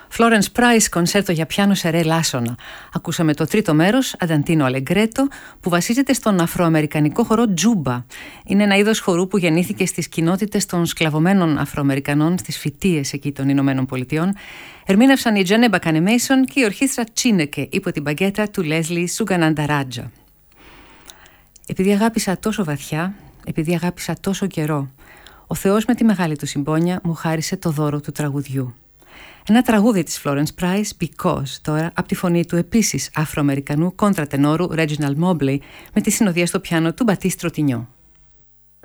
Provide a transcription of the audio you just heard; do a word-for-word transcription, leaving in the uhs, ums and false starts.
Florence Price, κονσέρτο για πιάνο σε ρε λάσονα. Ακούσαμε το τρίτο μέρος, Ανταντίνο Αλεγκρέτο, που βασίζεται στον αφροαμερικανικό χορό Τζούμπα. Είναι ένα είδος χορού που γεννήθηκε στις κοινότητες των σκλαβωμένων Αφροαμερικανών στις φυτείες εκεί των Ηνωμένων Πολιτειών. Ερμήνευσαν η Τζένε Μπακανεμέισον και η ορχήστρα Τσίνεκε υπό την μπαγκέτα του Λέσλι Σουγκανανταράτζα. Επειδή αγάπησα τόσο βαθιά, επειδή αγάπησα τόσο καιρό, ο Θεός με τη μεγάλη του συμπόνια μου χάρισε το δώρο του τραγουδιού. Ένα τραγούδι της Florence Price, Because, τώρα από τη φωνή του επίσης Αφροαμερικανού κόντρατενόρου Reginald Mobley με τη συνοδεία στο πιάνο του Μπατίστ Τροτινιό.